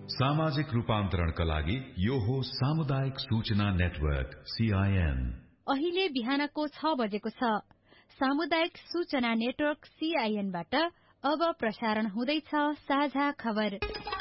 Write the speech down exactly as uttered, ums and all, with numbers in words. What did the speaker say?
सामाजिक रूपान्तरणका लागि यो हो सामुदायिक सूचना नेटवर्क सीआईएन। अहिले बिहानको छ बजेको छ। सामुदायिक सूचना नेटवर्क सीआईएन बाट अब प्रसारण हुँदैछ साझा खबर।